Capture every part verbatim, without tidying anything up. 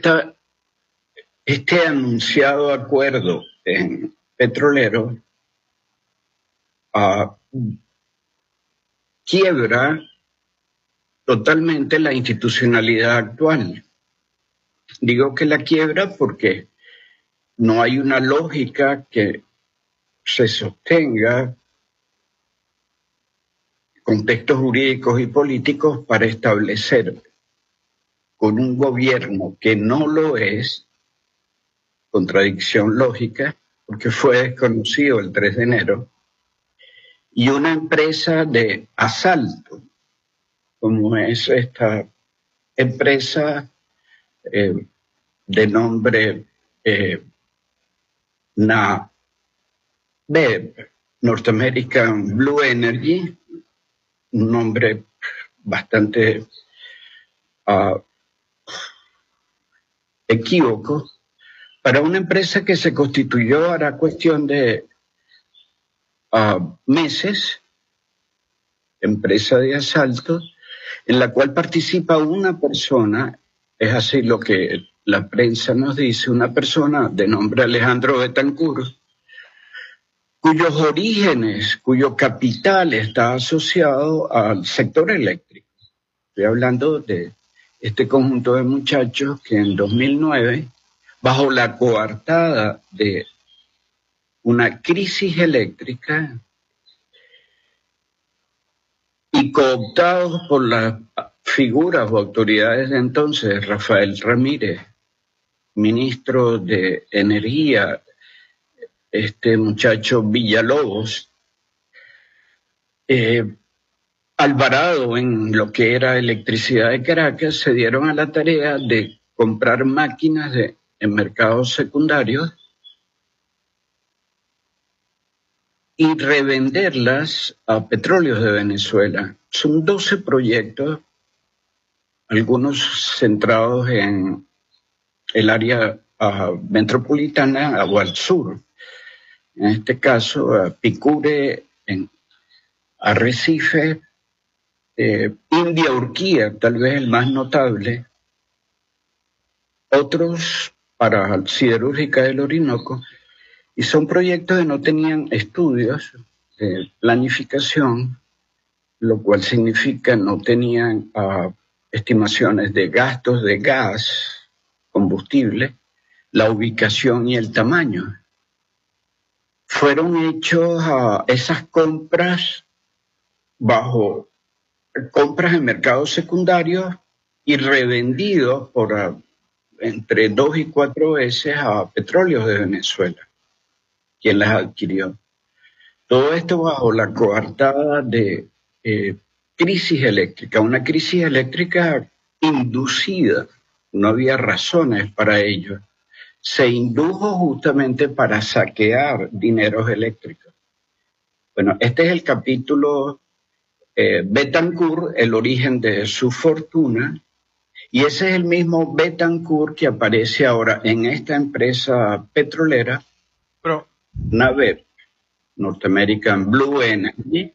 esta, este anunciado acuerdo en petrolero uh, quiebra totalmente la institucionalidad actual. Digo que la quiebra porque no hay una lógica que se sostenga contextos jurídicos y políticos para establecer con un gobierno que no lo es, contradicción lógica, porque fue desconocido el tres de enero, y una empresa de asalto, como es esta empresa eh, de nombre eh, NABEP, North American Blue Energy, un nombre bastante uh, equívoco, para una empresa que se constituyó hará cuestión de uh, meses, empresa de asalto, en la cual participa una persona, es así lo que la prensa nos dice, una persona de nombre Alejandro Betancourt, cuyos orígenes, cuyo capital está asociado al sector eléctrico. Estoy hablando de este conjunto de muchachos que en dos mil nueve, bajo la coartada de una crisis eléctrica y cooptados por las figuras o autoridades de entonces, Rafael Ramírez, ministro de Energía, este muchacho Villalobos, eh, Alvarado en lo que era electricidad de Caracas, se dieron a la tarea de comprar máquinas de, en mercados secundarios y revenderlas a Petróleos de Venezuela. Son doce proyectos, algunos centrados en el área uh, metropolitana o al sur. En este caso, uh, Picure, en Arrecife, eh, India Urquía, tal vez el más notable, otros para Siderúrgica del Orinoco, y son proyectos que no tenían estudios de planificación, lo cual significa no tenían uh, estimaciones de gastos de gas, combustible, la ubicación y el tamaño. Fueron hechos uh, esas compras bajo compras en mercados secundarios y revendidos por uh, entre dos y cuatro veces a Petróleos de Venezuela, quien las adquirió. Todo esto bajo la coartada de eh, crisis eléctrica, una crisis eléctrica inducida, no había razones para ello. Se indujo justamente para saquear dineros eléctricos. Bueno, este es el capítulo eh, Betancourt, el origen de su fortuna, y ese es el mismo Betancourt que aparece ahora en esta empresa petrolera, Pero, NABEP, North American Blue Energy,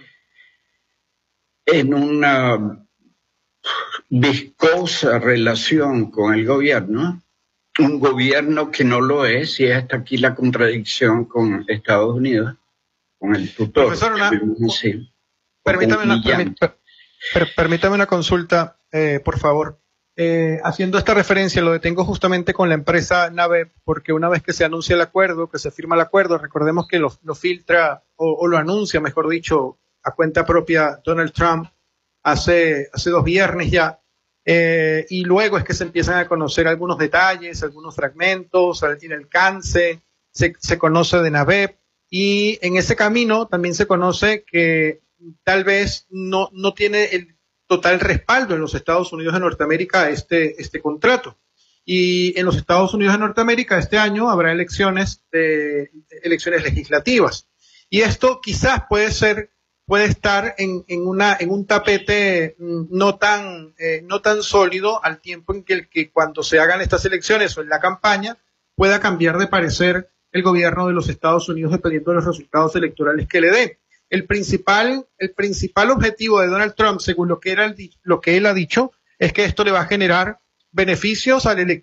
en una viscosa relación con el gobierno, un gobierno que no lo es, y hasta aquí la contradicción con Estados Unidos, con el tutor. Profesor, una, decir, permítame, una, permí, per, per, permítame una consulta, eh, por favor. Eh, haciendo esta referencia, lo detengo justamente con la empresa NABEP, porque una vez que se anuncia el acuerdo, que se firma el acuerdo, recordemos que lo, lo filtra o, o lo anuncia, mejor dicho, a cuenta propia Donald Trump hace, hace dos viernes ya, eh, y luego es que se empiezan a conocer algunos detalles, algunos fragmentos, el alcance, se, se conoce de NABEP, y en ese camino también se conoce que tal vez no, no tiene el total respaldo en los Estados Unidos de Norteamérica este, este contrato. Y en los Estados Unidos de Norteamérica este año habrá elecciones, de, elecciones legislativas. Y esto quizás puede ser, puede estar en, en, una, en un tapete no tan, eh, no tan sólido al tiempo en que, el, que cuando se hagan estas elecciones o en la campaña pueda cambiar de parecer el gobierno de los Estados Unidos dependiendo de los resultados electorales que le dé. El principal, el principal objetivo de Donald Trump, según lo que, era el, lo que él ha dicho, es que esto le va a generar beneficios al electorado